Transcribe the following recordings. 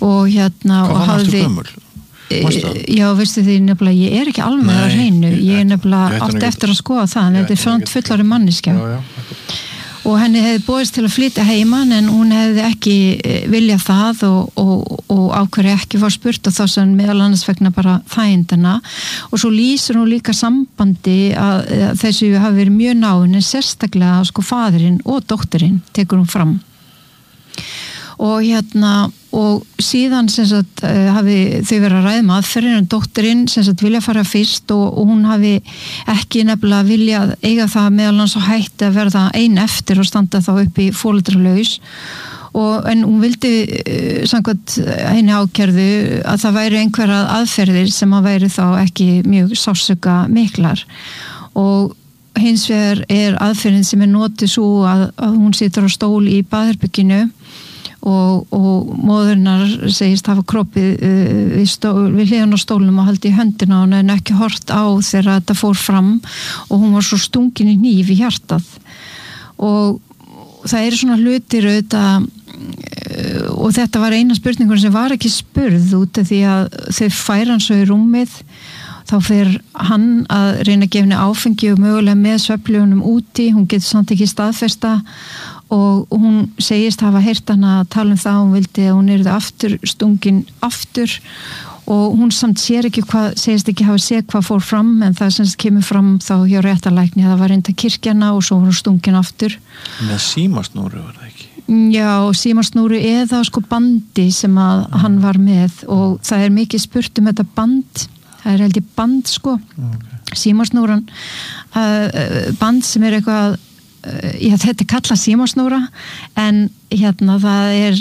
og Hvað var næstu gömul? Já, veistu því nefnilega, ég er ekki alveg á hreinu, ég er nefnilega átt eftir að skoða það, en þetta er front fullari manneskja og henni hefði boðist til að flytja heiman en hún hefði ekki viljað það og ákveði ekki var spurt og þá sem meðal annars vegna bara þægindana og svo lýsir hún líka sambandi að þessu hafi verið mjög náin en sérstaklega sko faðirinn og dóttirinn tekur hún fram og og síðan sem sagt hafi þau verið að ræða aðferðin en dóttirinn sem sagt vilja fara fyrst og hún hafi ekki nefnilega viljað eiga það meðal hans og hætti að verða ein eftir og standa þá upp í fóreldralaus en hún vildi samkvæmt henni ákærðu að það væri einhverjar aðferðir sem að væri þá ekki mjög sársauka miklar og hins vegar er aðferðin sem notið svo að hún situr á stól í baðherberginu og móðurnar segist hafa kroppið við hliðan á stólnum og haldi í höndina á en ekki hort á þegar þetta fór fram og hún var svo stungin í hníf í hjartað og það eru svona hlutir auðvitað og þetta var eina spurningur sem var ekki spurð út af því að þau færa hann svo í rúmið þá fer hann að reyna að gefa henni áfengi og mögulega með svefnlyfunum úti, hún getur samt ekki staðfesta og hún segist hafa heyrt hana að tala það hún vildi að hún yrði aftur stungin aftur og hún samt sér ekki segist ekki hafa séð hvað fór fram en það sem kemur fram þá hjá réttarlækni það var reynda kirkjana og svo var hún stungin aftur með símasnúru var það ekki? Já, símasnúru eða sko bandi sem að hann var með og það er mikið spurt þetta band það er held í band sko símasnúran band sem er eitthvað þetta er kallað símasnúra en það er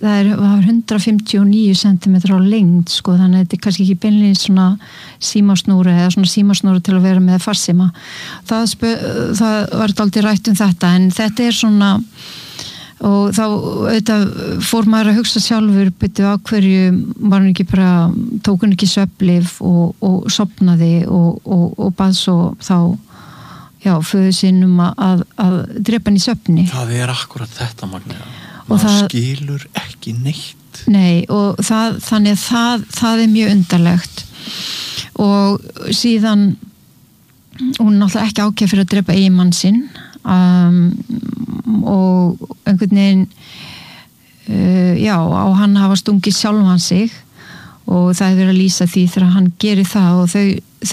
159 cm á lengd sko þannig að þetta er kannski ekki beinlega svona símasnúra eða svona símasnúra til að vera með farsíma það var dálítið rætt þetta en þetta er svona og þá auðvitað fór maður að hugsa sjálfur byrju á hverju var hann ekki bara tók hann ekki svefnlyf og sofnaði og bað svo þá föðu sinnum að drepa hann í svefni. Það er akkurat þetta Magnea. Það skilur ekki neitt. Nei, og þannig að það er mjög undarlegt. Og síðan hún náttúrulega ekki ákveð fyrir að drepa eiginmann sinn og einhvern veginn á hann hafa stungið sjálfan sig og það er verið að lýsa því þegar hann gerir það og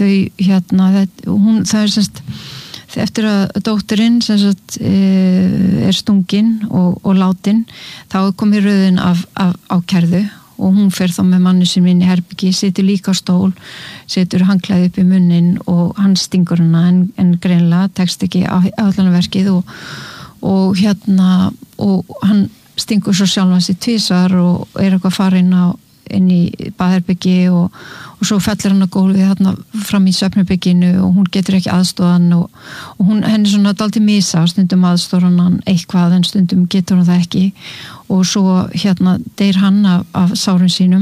það er semst eftir að dóttirinn er stungin og látin þá komið röðin af ákærðu og hún fer þá með manni sem inn í herbyggi situr líka á stól, situr handklæði upp í munnin og hann stingur hana en greinlega tekst ekki áhaldanaverkið og hann stingur svo sjálfan sig tvisvar og er eitthvað farin inn í baðherbyggi og svo fellir hann að gólfið þarna fram í svefnherberginu og hún getur ekki aðstoðan og henni svona dálítið misa stundum aðstoðar hann eitthvað en stundum getur hann það ekki og svo deyr hann af sárum sínum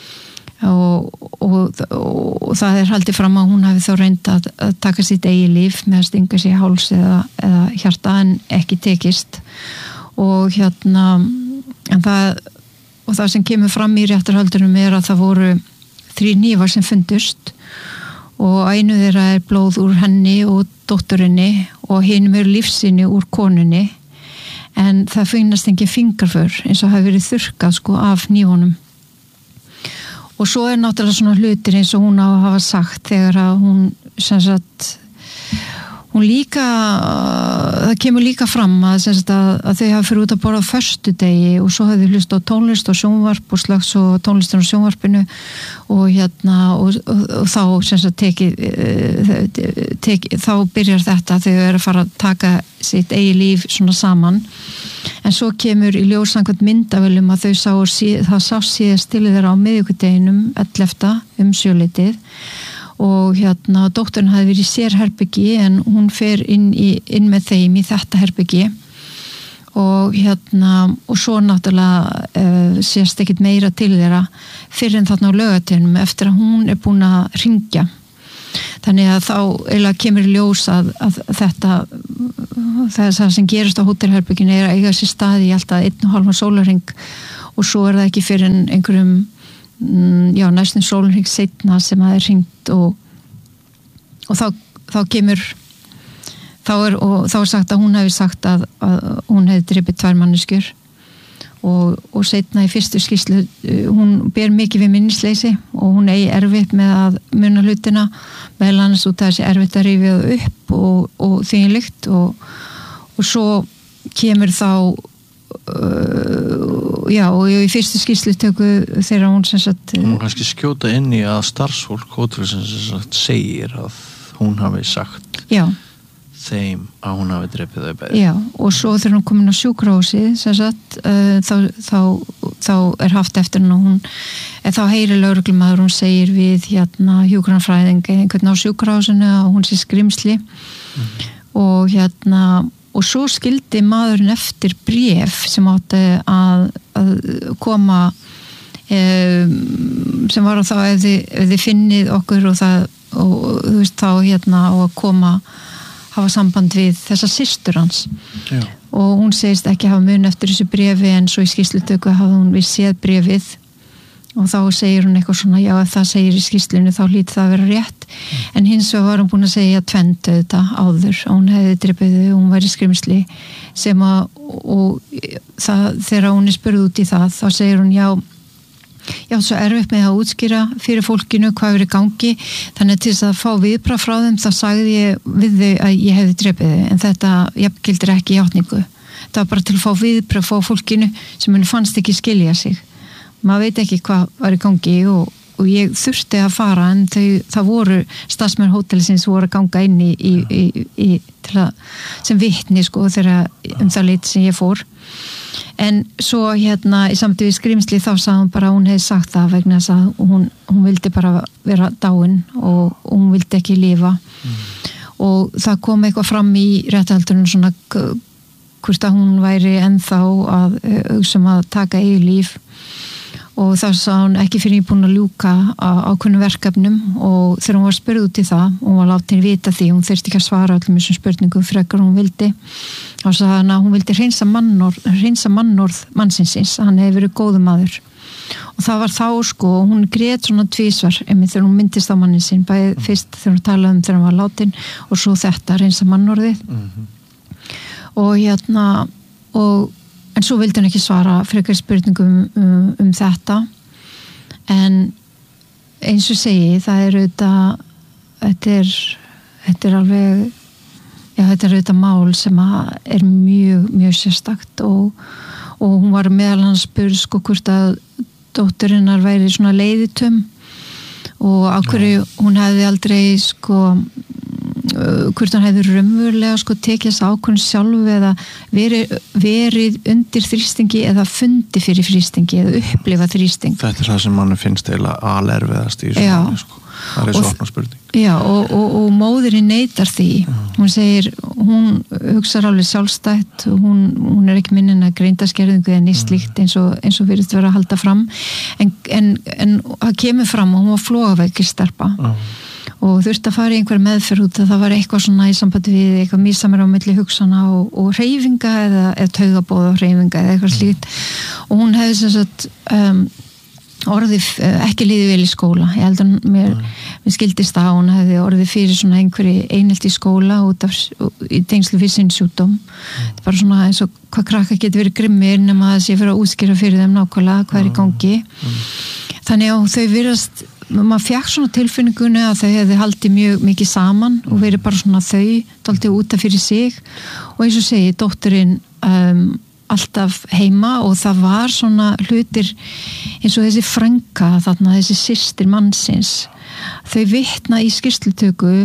og það er haldið fram að hún hafi þá reynd að taka sitt eigið líf með að stinga sig í háls eða hjarta en ekki tekist og og það sem kemur fram í réttarhöldunum er að það voru 3 hnífar sem fundust og einu þeirra er blóð úr henni og dótturinni og hinum er lífsýni úr konunni en það finnast engin fingraför eins og hafi verið þurrkað sko af hnífunum og svo er náttúrulega svona hlutir eins og hún á að hafa sagt þegar að hún hún líka það kemur líka fram að þau hafa fyrir út að borða á föstudegi og svo hafði hlust á tónlist og sjónvarp og slags og tónlistin á sjónvarpinu og þá þá byrjar þetta þau eru að fara að taka sitt eigi líf svona saman en svo kemur í ljós samkvæmt myndavölum að það sá síðast til þeirra á miðvikudeginum 11 sjöleytið og dótturinn hafði verið í sérherbyggi en hún fer inn með þeim í þetta herbyggi og svo náttúrulega sést ekkert meira til þeirra fyrir en þarna á laugardeginum eftir að hún er búin að hringja þannig að þá eiginlega kemur í ljós að það sem gerist á hótelherbygginu er að eiga sér stað í alltaf 1,5 sólarhring og svo það ekki fyrir einhverjum næstum sólarhring seinna sem það hringt og þá kemur þá er sagt að hún hefði sagt að hún hefði drepið 2 manneskjur og seinna í fyrstu skýrslu hún ber mikið við minnisleysi og hún eigi erfitt með að muna hlutina meðal annars út af þessi erfitt að rifja það upp og þvílíkt og svo kemur þá og í fyrstu skýrslutöku þegar hún sem sagt hún kannski skjóta inn í að starfsfólk hótelsins sem sagt segir að hún hafi sagt þeim að hún hafi drepið þau bæði og svo þegar hún komin á sjúkrahúsið sem sagt þá haft eftir henni þá heyrir lögreglumaður hún segir við hjúkrunarfræðing einhvern á sjúkrahúsinu að hún sé skrimsli og svo skildi maðurinn eftir bréf sem átti að koma sem var þá ef þið finnið okkur og þú veist þá á að koma hafa samband við þessa systur hans og hún segist ekki hafa mun eftir þessu bréfi en svo í skýrslutöku hafði hún við séð bréfið og þá segir hún eitthvað svona ef það segir í skýrslunni þá hlýtur það að vera rétt en hins vegar var hún búin að segja tvennt auðvitað áður og hún hefði drepið hún væri skrimsli sem þegar hún spurð út í það þá segir hún já svo erfitt með að útskýra fyrir fólkinu hvað er í gangi þannig til þess að fá viðbragð frá þeim þá sagði ég við þau að ég hefði drepið þau en þetta jafngildir ekki játningu það var bara til að fá viðbragð frá fólkinu sem henni fannst ekki skilja sig maður veit ekki hvað var í gangi og ég þurfti að fara en það voru starfsmenn hótelsins voru að ganga inn í sem vitni sko þegar það leit sem ég fór en svo í samtíð við skrimsli þá sagði hún bara að hún hefði sagt það vegna þess að hún vildi bara vera dáin og hún vildi ekki lifa og það kom eitthvað fram í réttarhaldurinn svona hvort að hún væri ennþá að hugsa að taka eigið líf og þá sá hún ekki fyrir búin að ljúka á ákveðnum verkefnum og þegar hún var spurð út í það og hún var látin vita því hún þurfti ekki að svara öllum þessum spurningum frekar hún vildi þá sagði hann að hún vildi hreinsa mannorð mannsins hann hefði verið góður maður og það var þá sko hún grét svona tvísvar þegar hún myndist á mannin sinn bæði fyrst þegar hún talaði þegar hann var látin og svo þetta hreinsa mannorðið og en svo vildi hann ekki svara frekar spurningum þetta en eins og segi það er auðvitað þetta er alveg þetta er auðvitað mál sem er mjög sérstakt og hún var meðal hans spurð sko hvort að dótturinnar væri svona leiðitum og á hverju hún hefði aldrei sko hvort hann hefði raunverulega sko tekið þess ákvörðun sjálf eða verið undir þrýstingi eða fundi fyrir þrýstingi eða upplifa þrýsting þetta er það sem mann finnst eiginlega alerfiðast í svona sko. það er svo opna spurning og móðurinn neitar því hún segir, hún hugsar alveg sjálfstætt hún er ekki minnin að greindaskerðingu eða neitt slíkt eins og virðist vera að halda fram en það kemur fram og hún var flogaveikir stelpa og þurfti að fara í einhver meðferð út að það var eitthvað svona í sambandi við eitthvað mísamir á milli hugsana og hreyfinga eða taugabóða hreyfinga eða eitthvað slíkt og hún hefði sem sagt orðið ekki liðið vel í skóla ég held að mér skildist að hún hefði orðið fyrir svona einhverju einelti í skóla út af í tengslu fyrir sinn sjúkdóm þetta er bara svona eins og hvað krakka getur verið grimmir nema að það sé fyrir að útskýra fyrir þeim nákvæmlega hvað er í gangi þannig að þau virðast maður fekk svona tilfinningunni að þau hefði haldið mjög mikið saman og verið bara svona dálítið út af fyrir sig og eins og segi, dótturinn alltaf heima og það var svona hlutir eins og þessi frænka þarna, þessi systir mannsins þau vitna í skýrslutöku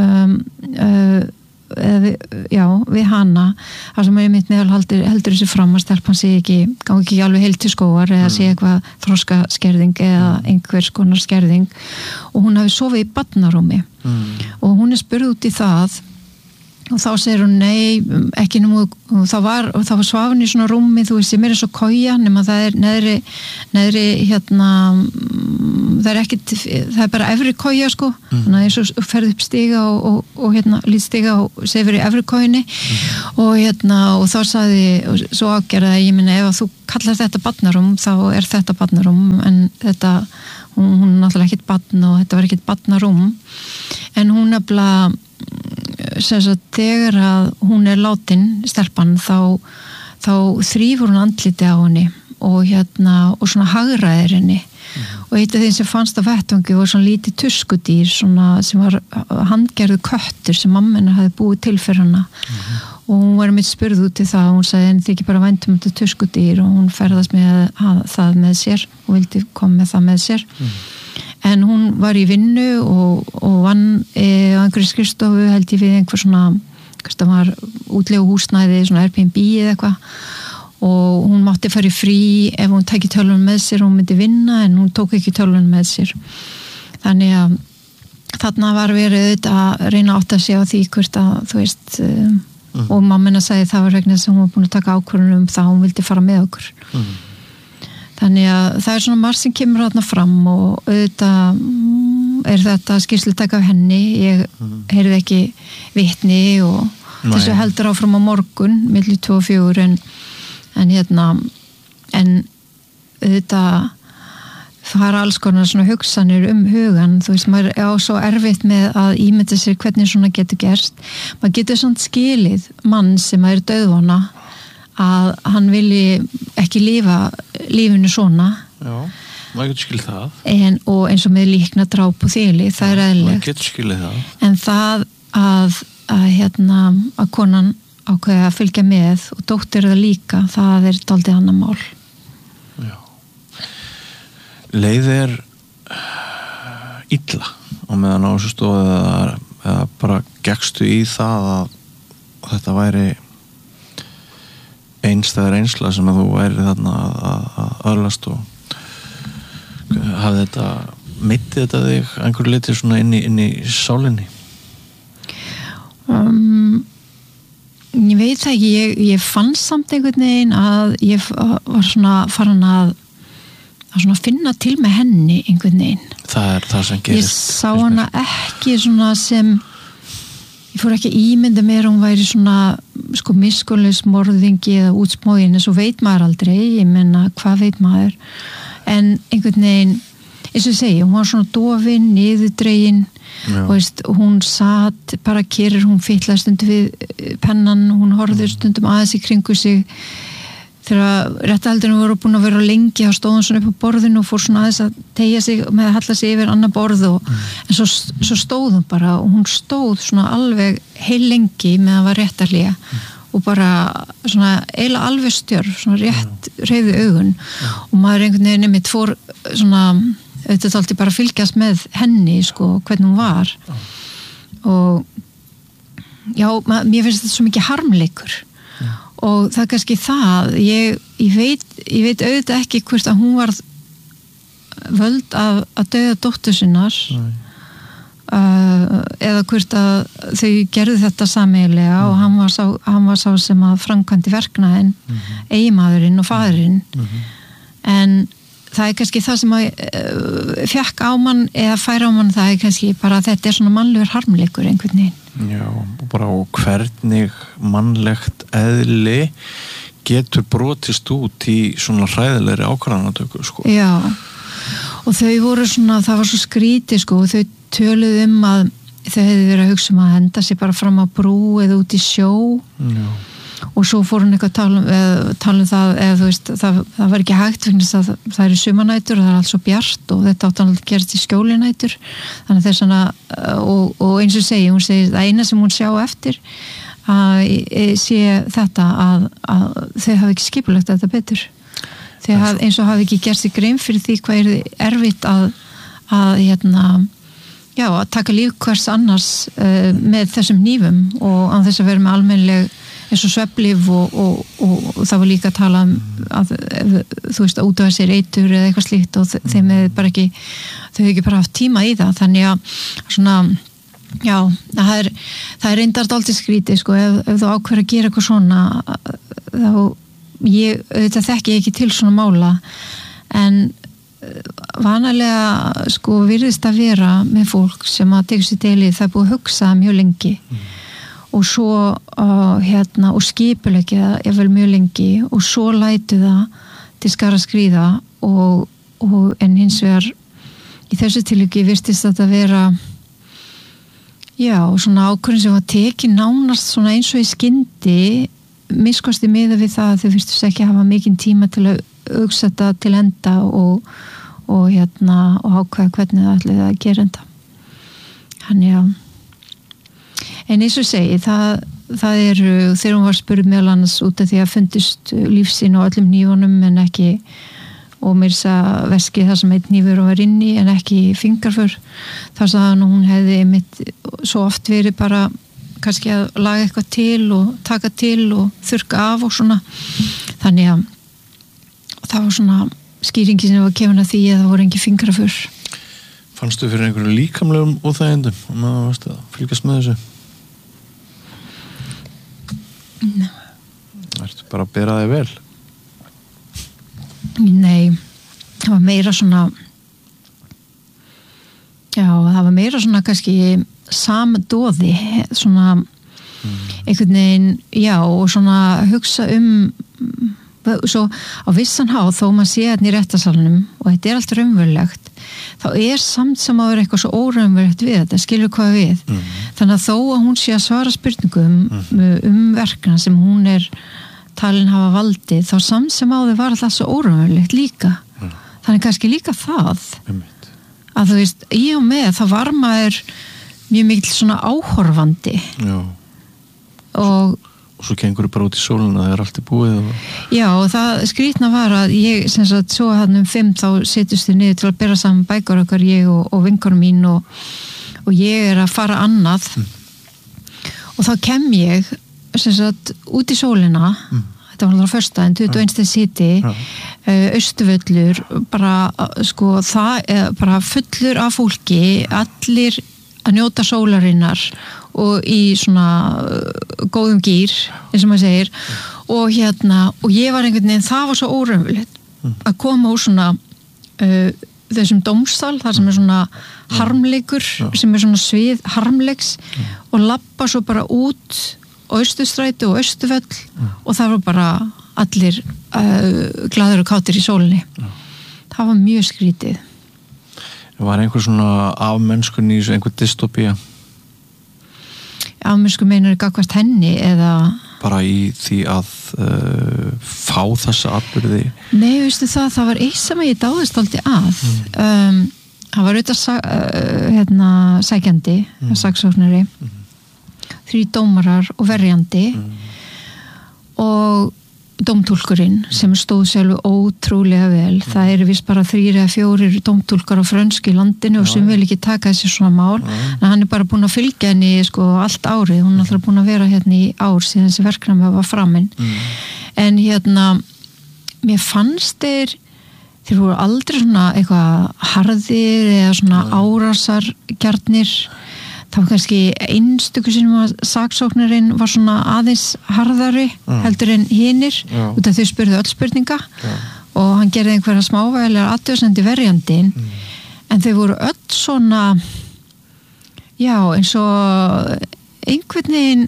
við hana þar sem ég mitt meðal heldur þessi fram að stelpan sé gangi ekki alveg heilt til skóar eða sé eitthvað þroskaskerðing eða einhvers konar skerðing og hún hafi sofið í barnarúmi og hún er spurð út í það og þá segir hún nei, ekki nú og það var svafin í svona rúmi þú veist, sem er eins og koja nema það er neðri það bara efri koja sko, þannig að eins og ferði upp stiga og lítstiga og sefur í efri kojunni og þá sagði svo ágerða að ég minna ef að þú kallar þetta barnarum þá þetta barnarum en þetta, hún náttúrulega ekkert barn og þetta var ekkert barnarum en hún nefnilega þegar að hún látin stelpan þá þrífur hún andliti á henni og svona hagraðir henni og eitt af þeim sem fannst á vettvangi var svona lítið tuskudýr svona, sem var handgerðu köttur sem mamma hafði búið til fyrir hana og hún var mitt spurð út í það og hún sagði en þið ekki bara væntum þetta tuskudýr og hún ferðast með það með sér og vildi koma með það með sér en hún var í vinnu og vann á einhverju skrifstofu held ég við einhver svona það var útlegu húsnæði svona Airbnb eða eitthvað og hún mátti fara í frí ef hún tæki tölvun með sér og hún myndi vinna en hún tók ekki tölvun með sér þannig að þarna var verið að reyna átt að sé á því hvort að þú veist og mammina sagði það var vegna sem hún var búin að taka ákvörðun það hún vildi fara með okkur þannig að það svona margt sem kemur þarna fram og auðvitað þetta skýrslutaka af henni ég heyrði ekki vitni og þessu heldur áfram á morgun milli 2 og 4 en auðvitað fara alls konar svona hugsanir hugan, þú veist, maður á svo erfitt með að ímynda sér hvernig svona getur gerst, maður getur svona skilið mann sem er dauðvona að hann vilji ekki lifa lífinu svona já, maður getur skilið það og eins og með líkna dráp og þyli, það er eðlilegt maður getur skilið það en það að konan ákveði að fylgja með og dóttir það líka, það er dálítið annað mál já leiðir illa og meðan á þessu stóðu eða bara gekkstu í það að þetta væri einstæðar einsla sem að þú væri þarna að öðlast og hafði þetta mittið þetta þig einhverju litið svona inn í sálinni ég veit það ekki ég fann samt einhvern veginn að ég var svona farin að svona finna til með henni einhvern veginn það er það sem gerist ég sá hana ekki svona sem ég fór ekki ímynda mér hún væri svona sko miskunnlaus morðingi eða útsmógin en svo veit maður aldrei ég menna hvað veit maður en einhvern veginn eins og ég segi hún var svona dofin, niðurdregin og veist, hún satt bara kyrr, hún fitlaði stundum við pennan, hún horfði stundum aðeins í kringu sig þegar réttahaldurinn voru búin að vera lengi þá stóð hún svona upp á borðinu og fór svona aðeins að teygja sig með að halla sig yfir annar borð en svo stóð hún bara og hún stóð svona alveg heil lengi með að var réttarlega og bara svona eiginlega alveg stjörf, svona rétt hreyfði augun og maður einhvern veginn einmitt fór svona auðvitað alltaf bara fylgjast með henni sko, hvernig hún var og já, mér finnst þetta svo mikið harmleikur og það er kannski það ég veit auðvitað ekki hvort að hún var völd að dauða dóttur sinnar eða hvort að þau gerðu þetta sameiginlega og hann var sá sem að framkvæmdi verknaðinn eiginmaðurinn og faðurinn en það er kannski það sem að fjakk á mann eða færa á mann það er kannski bara að þetta er svona mannlegur harmleikur einhvern veginn já, bara og hvernig mannlegt eðli getur brotist út í svona hræðilegri ákvarðanatöku sko já, og þau voru svona það var svo skrítið sko og þau töluðu að þau hefðu verið að hugsa að henda sér bara fram á brú eða út í sjó já og svo fór hún eitthvað tala um það eða þú veist, það var ekki hægt vegna þess að það eru sumarnætur og það er alls svo bjart og þetta átti að gerast í skjólinætur þannig að þess að og eins og hún segir það eina sem hún sjá eftir að sé þetta að þau hafi ekki skipulagt þetta betur eins og hafi ekki gerst í grein fyrir því hvað er erfitt að taka líf hvers annars með þessum hnífum og án þess að vera með almennileg eins og svefnlyf og það var líka að tala að þú veist að útveða sér eitur eða eitthvað slíkt og þeim hefur bara ekki þau hefur ekki bara haft tíma í það þannig að svona já, það er reyndart aldrei skrítið sko ef þú ákveður að gera eitthvað svona þá þetta þekki ég ekki til svona mála en vanalega sko virðist að vera með fólk sem að tekur sér til í það búið að hugsa mjög lengi og svo og skipuleggja það vel mjög lengi og svo lætu það til skara skríða og en hins vegar í þessu tilviki virtist þetta vera svona ákvörðun sem var tekin nánast svona eins og í skyndi miskosti miða við það að þau virtust ekki hafa mikinn tíma til að hugsa þetta til enda og ákveða hvernig það ætlaði að gera þetta. Þannig að en eins og segi, það þegar hún var spurð meðal annars út af því að fundist lífsýn á öllum hnífunum en ekki og mér sagði veskið það sem einn hnífur var inni en ekki fingraför þar sagði hún hefði mitt svo oft verið bara kannski að laga eitthvað til og taka til og þurrka af og svona þannig að það var svona skýringi sem var kefin að því að það voru engin fingraför. Fannstu fyrir einhverju líkamlegum óþægindum og maður varst að fylgjast með þessu? Ertu bara að bera þig vel? Nei, það var meira svona það var meira svona kannski samdóði svona einhvern veginn og svona hugsa svo á vissan hátt þó maður sé hérna í réttasalunum og þetta allt raunverulegt þá samt sem að vera eitthvað svo óraunverulegt við þetta, skilur hvað við þannig að þó að hún sé að svara spurningum verkna sem hún talin hafa valdið þá samt sem á þau var alltaf svo óraunverulegt líka þannig kannski líka það að þú veist, í og með þá var maður mjög mikil svona áhorfandi og svo gengur bara út í sóluna þegar allt búið og það skrýtna var að ég sem sagt svo hann 5 þá setjumst við niður til að bera saman bækur okkar ég og vinkonum mín og ég að fara annað og þá kem ég sem sagt út í sólina þetta var alltaf föstudaginn 21. city Austurvöllur bara sko það bara fullur af fólki allir að njóta sólarinnar og í svona góðum gýr eins og maður segir og ég var einhvern veginn það var svo óraunverulegt að koma úr svona þessum dómsal þar sem svona harmleikur sem svona svið harmleiks og labba svo bara út á Austurstræti og Austurvöll og það var bara allir glaður og kátir í sólinni það var mjög skrítið. Var einhver svona afmennskun í einhver dystopía? Afmennsku meinar gagnvart henni eða bara í því að fá þessa atburði? Nei, veistu það var eitt sem ég dáðist aldrei að það var auðvitað sækjandi saksóknari 3 dómarar og verjandi og dómtúlkurinn sem stóð sjálf ótrúlega vel það vist bara 3 eða 4 dómtúlkar á frönsku í landinu og sem vil ekki taka þessi svona mál en hann bara búin að fylgja henni sko allt árið, hún alltaf búin að vera hérna í ár síðan þessi verknami var framinn en mér fannst þeir voru aldrei svona eitthvað harðir eða svona árásargjarnir það var kannski einstöku sem að saksóknarinn var svona aðeins harðari heldur en hinir út af þau spurðu öll spurninga og hann gerði einhverja smávægilega athugasemdir verjandinn en þau voru öll svona eins og einhvern veginn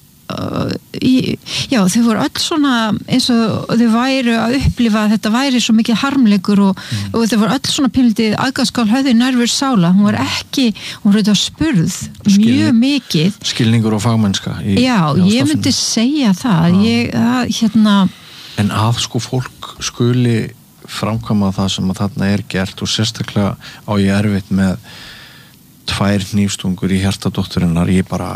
þau voru öll svona eins og þau væru að upplifa að þetta væri svo mikið harmleikur og þau voru öll svona pínlítið aðgangskál höfði nærvör sála, hún var auðvitað spurð mjög mikið skilningur og fagmennska ég myndi segja það en að sko fólk skuli framkvæma það sem að þarna gert og sérstaklega á ég erfitt með 2 hnífstungur í hjartadótturinnar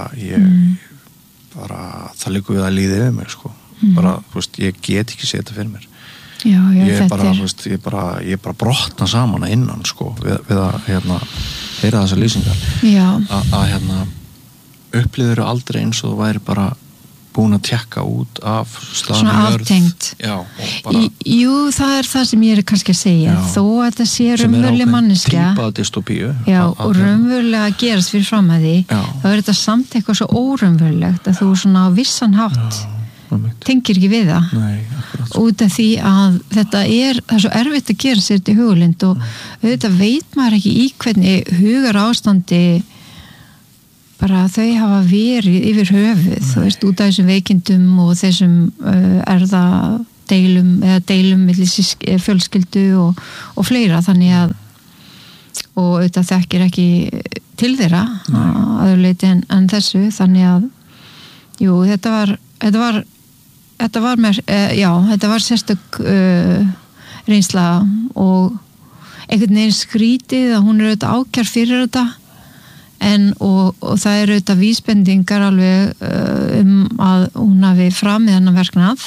það liggur við að líði við mig sko bara, þú veist, ég get ekki setja fyrir mér ég bara brotna saman að innan sko við að heyra þessar lýsingar að upplýður aldrei eins og þú væri bara búin að tjekka út af svona aftengt jú, það það sem ég kannski að segja þó að þetta sé raunveruleg manneskja típa dystopíu og raunverulega að gerast fyrir fram að því þá þetta samt eitthvað svo óraunverulegt að þú svona á vissan hátt tengir ekki við það. Nei, út af því að það er svo erfitt að gera sér til hugalind og auðvitað veit maður ekki í hvernig hugar ástandi bara þau hafa verið yfir höfuð, þú veist, út af þessum veikindum og þessum erðadeilum eða deilum milli fjölskyldu og fleira, þannig að og auðvitað þekkir ekki til þeirra að öðru leyti en þessu, þannig að jú, þetta var sérstök reynsla og einhvern veginn skrítið að hún auðvitað ákjær fyrir þetta og það eru auðvitað vísbendingar alveg að hún hafi framið hennar verknað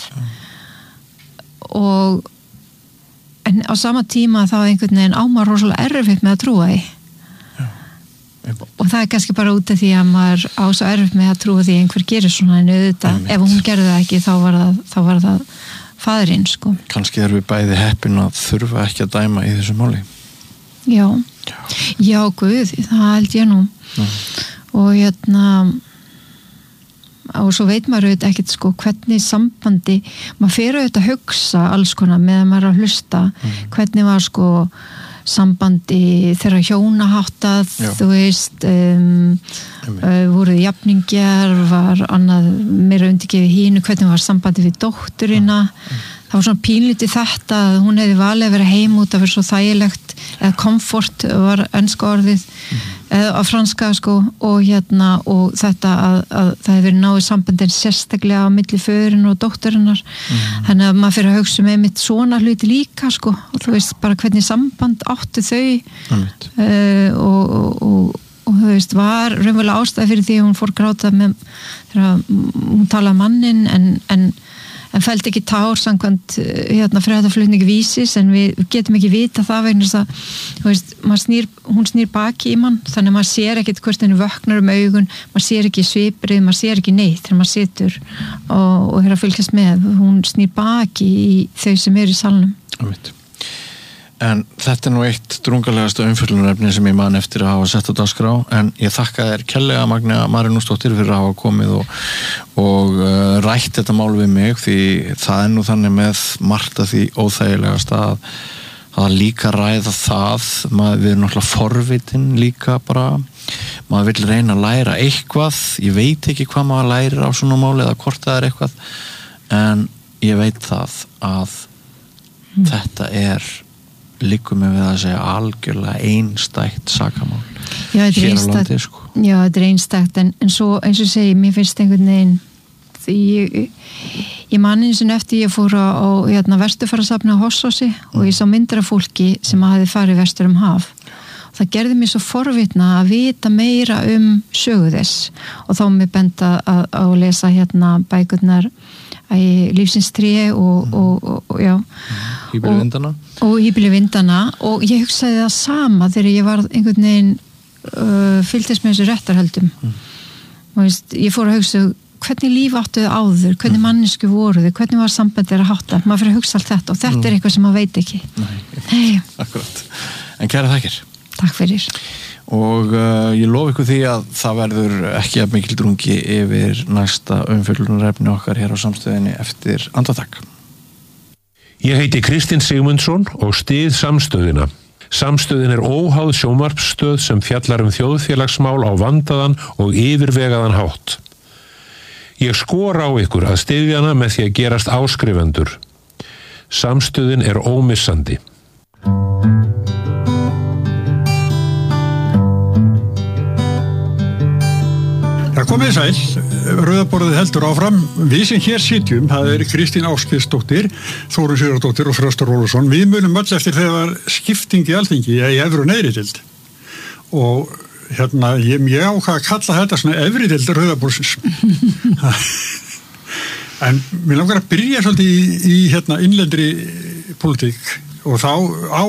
en á sama tíma þá einhvern veginn ámar rosalega erfitt með að trúa því og það er kannski bara út af því að maður á svo erfitt með að trúa því einhver gerir svona en auðvitað, ef hún gerði það ekki þá var það faðirinn sko. Kannski erum við bæði heppin að þurfa ekki að dæma í þessu máli. Já guð, það held ég nú og svo veit maður auðvitað ekkert sko hvernig sambandi, maður fer auðvitað að hugsa alls konar meðan maður er að hlusta hvernig var sko sambandi þeirra hjónaháttað, þú veist voruð jafningjar, var annað meira undirgefið hínu, hvernig var sambandi við dótturina, það var svona pínlítið þetta að hún hefði valið að vera heim út að vera svo þægilegt eða komfort var enska orðið eða franska sko og þetta að það hefði verið náið sambandin sérstaklega á milli föðurinn og dótturinnar þannig að maður fyrir að hugsa með mitt svona hluti líka sko og þú veist bara hvernig samband áttu þau og þú veist var raunverulega ástæði fyrir því að hún fór gráta með þegar hún talaði mannin en fældi ekki tár samkvæmt fréttaflutningi Vísis en við getum ekki vita það vegna þess að þú veist, hún snýr baki í mann þannig að maður sér ekkert hvort henni vöknar augun, maður sér ekki sviprið, maður sér ekki neitt þegar maður situr og er að fylgjast með, hún snýr baki í þau sem eru í salnum. En þetta er nú eitt drungalegasta umfjöllunarefni sem ég man eftir að hafa sett á dagskrá en ég þakka þér kærlega Magnea Marinósdóttir fyrir að hafa komið og rætt þetta mál við mig því það er nú þannig með margt að því óþægilegast að líka ræða það við erum náttúrulega forvitin líka bara maður vill reyna að læra eitthvað ég veit ekki hvað maður lærir á svona máli eða hvort það er eitthvað en ég veit það að þetta liggur mig við að segja algjörlega einstætt sakamál hér á landi sko. Já, þetta er einstætt en svo eins og segi, mér finnst einhvern veginn því ég man eins og eftir ég fór á vesturfarasafni á Hossósi og ég sá myndir af fólki sem hafði farið vestur haf og það gerði mér svo forvitna að vita meira sögu þess og þá mér benda að lesa bækurnar Lífsins tré og já Híbýli vindana og ég hugsaði það sama þegar ég var einhvern veginn fylgdist með þessu réttarhöldum og ég fór að hugsa hvernig líf áttu þau áður, hvernig mannesku voru þau, hvernig var samband þeirra hátta maður fyrir að hugsa allt þetta og þetta er eitthvað sem maður veit ekki Nei, akkurat en kæra þakkir Takk fyrir og ég lofa ykkur því að það verður ekki að mikil drungi yfir næsta umfjöllunarefni okkar hér á Samstöðinni eftir andartak. Ég heiti Kristinn Sigmundsson og styð Samstöðina. Samstöðin er óháð sjónvarpsstöð sem fjallar þjóðfélagsmál á vandaðan og yfirvegaðan hátt. Ég skora á ykkur að styðja hana með því að gerast áskrifendur. Samstöðin er ómissandi. Komið sæl, rauðaborðið heldur áfram. Við sem hér sitjum, það er Kristín Ásgeirsdóttir, Þórunn Sigurðardóttir og Þröstur Ólafsson. Við munum öll eftir þegar skipting í Alþingi í efri og neðri deild. Og ég ákvað að kalla þetta svona efri deild rauðaborðsins. En mér langar að byrja svolítið í innlendri pólitík og þá á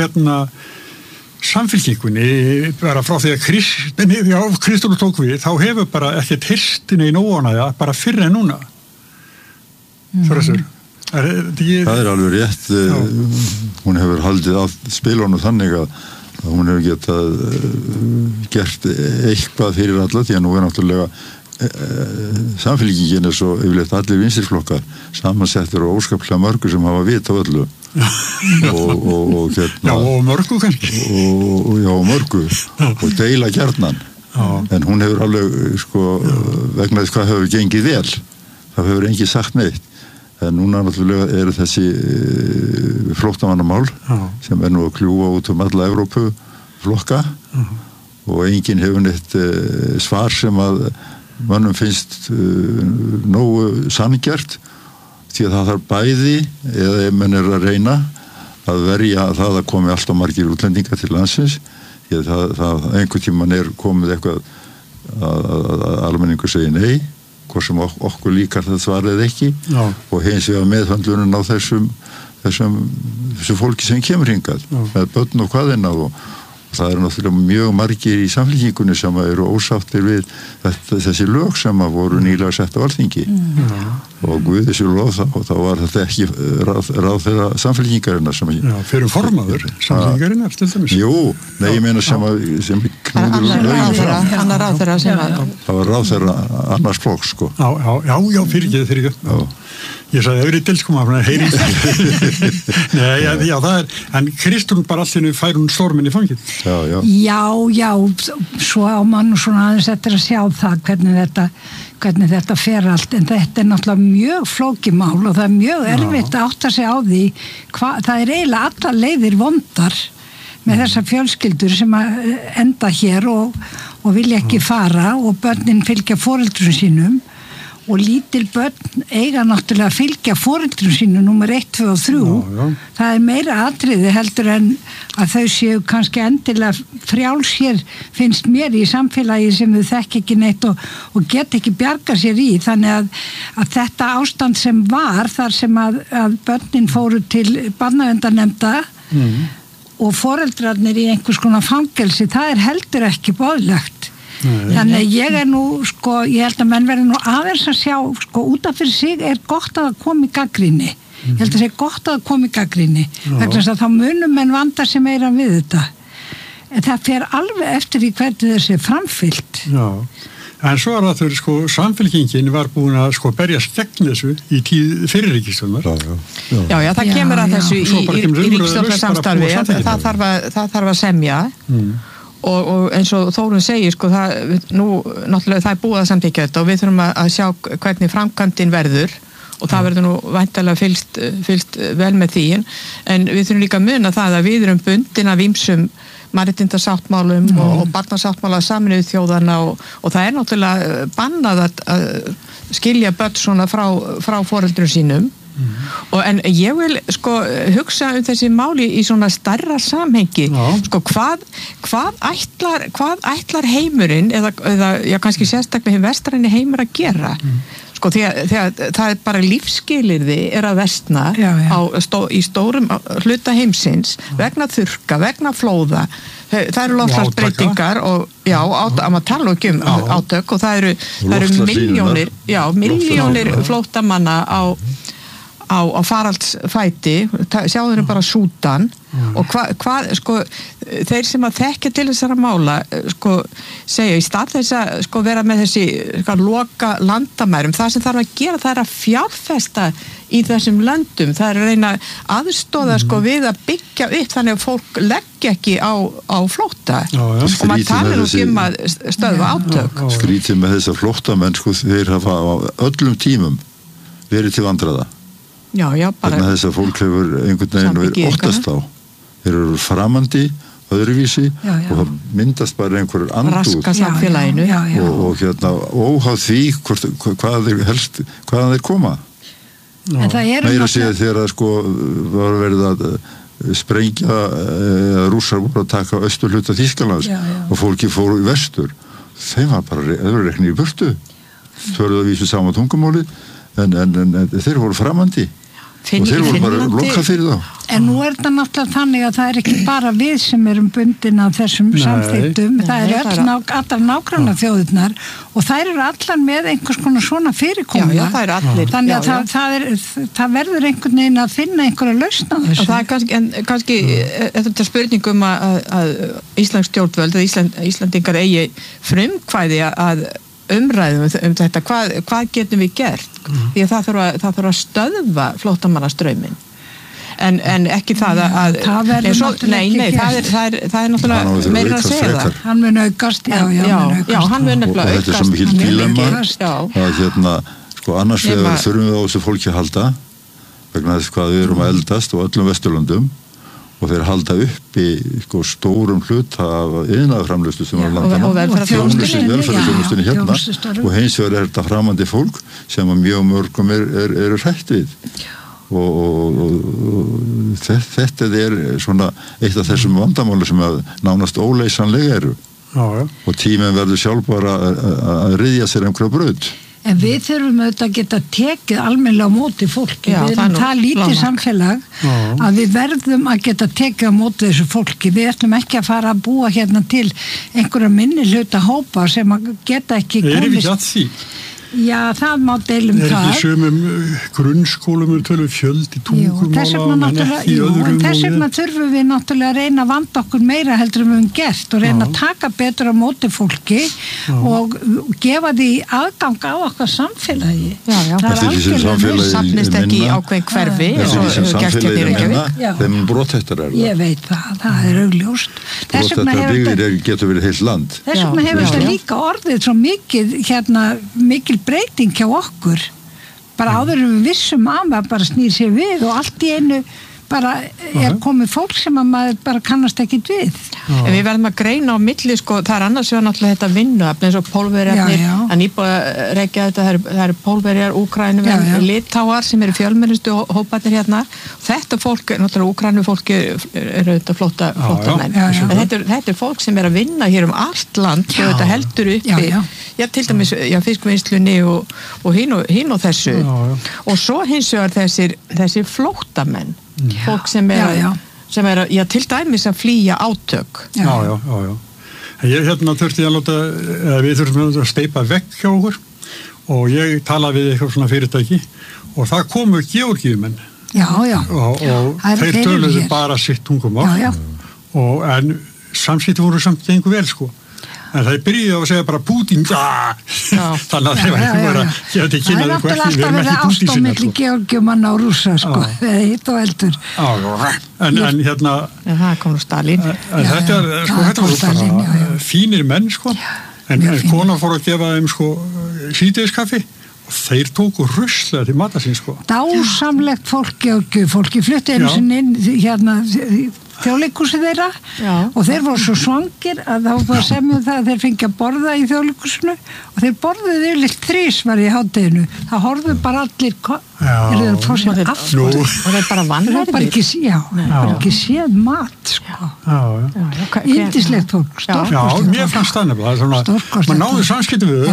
samfylkingunni bara frá því að Kristúlur tók við þá hefur bara ekkert hirstinni í nóanæða bara fyrr en núna Þröstur Það er alveg rétt hún hefur haldið á spilunum þannig að hún hefur getað gert eitthvað fyrir alla því að nú er náttúrulega samfélkingin svo yfirleitt allir vinstirflokkar samansettir og óskaplega mörgu sem hafa vit á öllu og já, og mörgu kannski og mörgu og deila gjarnan en hún hefur alveg vegna þess hvað hefur gengið vel það hefur enginn sagt neitt en núna náttúrulega eru þessi flóttamannamál sem nú að kljúfa út alla Evrópu flokka og enginn hefur neitt svar sem að mönnum finnst nógu sanngjarnt því að það þarf bæði eða ef menn að reyna að verja það að komi alltaf margir útlendingar til landsins því að það einhvern tímann komið eitthvað að almenningur segir nei hvort sem okkur líkar það svarið ekki og hins vegar meðhöndlunin á þessu fólki sem kemur hingað með börn og hvaðina og það eru náttúrulega mjög margir í samfélkingunni sem eru ósáttir við þessi lög sem voru nýlega sett á Alþingi og Guð þessu lof þá var þetta ekki ráð þeirra samfélkingarinnar sem fyrir formaður samfélkingarinnar til dæmis Jú, nei ég meina sem knúður annar ráð þeirra sem það var ráð þeirra annars flokks Já, fyrir ekki Ég sagði öðru tilskoma heyri Nei, já, það en Kristrún bara allinu fær hún stormin í fangið Já, svo á mann svona aðeins eftir að sjá það hvernig þetta fer allt en þetta náttúrulega mjög flókið mál og það mjög erfitt að átta sig á því það eiginlega allar leiðir vondar með þessar fjölskyldur sem að enda hér og vilja ekki fara og börnin fylgja foreldrum sínum og lítil börn eiga náttúrulega að fylgja foreldrum sínu númer 1, 2 og 3 það meira atriði heldur en að þau séu kannski endilega frjáls hér finnst mér í samfélagi sem þau þekki ekki neitt og get ekki bjarga sér í þannig að þetta ástand sem var þar sem að börnin fóru til barnaverndarnefnda og foreldrarnir í einhvers konar fangelsi það heldur ekki boðlegt þannig að ég nú ég held að menn verði nú aðeins að sjá út af fyrir sig gott að það komi gagnrýni ég held að það sé gott að það komi gagnrýni vegna þess að þá munum menn vanda sig meira við þetta en það fer alveg eftir í hvernig þessi framfylgt en svo það samfélkingin var búin að berjast gegn þessu í tíð fyrirríkisstjórnar Já, það kemur að þessu í ríkisstjórnarsamstarfi það þarf að semja og eins og Þórunn segir nú náttúrulega það búið að samþykkja þetta og við þurfum að sjá hvernig framkvæmdin verður og það verður nú væntanlega fylgst vel með því en við þurfum líka að muna það að við erum bundin af ýmsum mannréttindasáttmálum og barnasáttmála Sameinuðu þjóðanna og það náttúrulega bannað að skilja börn svona frá foreldrum sínum en ég vil hugsa þessi máli í svona stærra samhengi hvað ætlar heimurinn eða kannski sérstaklega vestræni heimur að gera þegar það bara lífsskilyrði að versna í stórum hluta heimsins vegna þurrka, vegna flóða það eru loftslagsbreytingar og að maður tala ekki átök og það eru milljónir flóttamanna á faraldsfæti sjáðu bara Súdan og hvað þeir sem að þekkja til þessara mála segja í stað þess að vera með þessi loka landamærum það sem þarf að gera það að fjárfesta í þessum löndum það að reyna aðstoða við að byggja upp þannig að fólk leggja ekki á flótta og maður talar að stöðva átök skrítið með þessa flóttamenn þeir hafa á öllum tímum verið til vandræða bara þess að fólk hefur einhvern veginn verið óttast á þeir eru framandi öðruvísi og það myndast bara einhverjur andúð raska samfélaginu og óháð því hvaðan þeir koma meira segja þegar var verið að sprengja rússar voru að taka austurhluta Þýskalands og fólki fóru í vestur þeim var bara öðrurekni í burtu þörðu að vísu sama tungumáli en þeir voru framandi og þeir voru bara lokað fyrir þá en nú þetta náttúrulega þannig að það ekki bara við sem erum bundin af þessum samþykktum, það allar nágranna þjóðirnar og þær eru allar með einhvers konar svona fyrirkomula þannig að það verður einhvern veginn að finna einhverja lausn á þessu það kannski þetta spurningum að Íslands stjórnvöld eða Íslandingar eigi frumkvæði að umræðum þetta, hvað getum við gert? Því að það þarf að stöðva flóttamannastrauminn. En ekki það að það verður náttúrulega ekki gert. Það er náttúrulega meira að segja það. Hann mun aukast, já, hann mun nefnilega aukast. Og þetta er svo mikil dilemma að sko annars vegar þurfum við á þessu fólki að halda vegna þess hvað við erum að eldast á öllum Vesturlöndum og þeir halda upp í sko, stórum hlut af iðnaðarframleiðslu sem er á landana og velferðarþjónustunni hérna og hins vegar er þetta framandi fólk sem að mjög mörgum eru hrætt við og þetta er svona eitt af þessum vandamáli sem að nánast óleysanlega eru og tíminn verður sjálf bara að ryðja sér einhverja braut. En við þurfum auðvitað að geta tekið almennilega á móti fólki. Við erum það lítið samfélag að við verðum að geta tekið á móti þessu fólki. Við ætlum ekki að fara að búa hérna til einhverja minni hluta hópa sem að geta ekki komist. Erum við að því? Já, það má deilum það. Ekki sumum grunnskólum tölum fjöldi tungumála en ekki öðrum. Þess vegna þurfum við náttúrulega að reyna að vanda okkur meira heldur við höfum gert og reyna að taka betur á móti fólki og gefa því aðgang á okkar samfélagi. Það er algjörlega safnist ekki í ákveðin hverfi sem samfélagi er minna þeim brothættar er það. Ég veit það er augljóst. Brothættar byggðir getur verið heilt land. Þess vegna hefur þetta líka orðið svo mikil breyting hjá okkur bara áður við vissum að bara snýr sér við og allt í einu bara komið fólk sem að maður bara kannast ekkit við. En við verðum að greina á milli sko, það annars vegar náttúrulega þetta vinnuafn eins og pólverjarnir, að nýbúið að rekja þetta, það eru pólverjar, Úkrænum, litáar sem eru fjölmennustu hóparnir hérna. Þetta fólk, náttúrulega Úkrænu fólki eru þetta flóttamenn. En þetta er fólk sem er að vinna hér allt land og þetta heldur uppi. Já, til dæmis fiskvinnslunni og hinn og þessu. Og svo hins vegar þessir flóttamenn. Fólk sem er til dæmis að flýja átök. Já. Ég þurfti við þurfum að steypa vekk hjá okkur og ég talaði við eitthvað svona fyrirtæki og það komu Georgíumenn. Og þeir töluðu bara sitt tungumál en samskipti voru samt gengur vel sko. En það byrjuði að segja bara Pútín þannig að þeir var ekki bara geta kynnaði eitthvað ekki, við erum ekki Pútín sinna milli Georgiumanna og Rússa sko, hitt og heldur en hérna það kom Stalin þetta voru bara fínir menn sko en kona fór að gefa þeim sko síðdegskaffi og þeir tóku ruslega til mata sín sko dásamlegt fólki flutti einu sinni inn hérna þjóðleikhúsið þeirra og þeir voru svo svangir að það var semjum það að þeir fengi að borða í þjóðleikhúsinu og þeir borðuðu yfirleitt þrisvar í hádeginu það horfðu bara allir þeir fór sér aftur og þeir bara vann bara ekki séð mat sko yndislegt fólk stórkostlegt mér fannst það nefnilega maður náðu samskipti við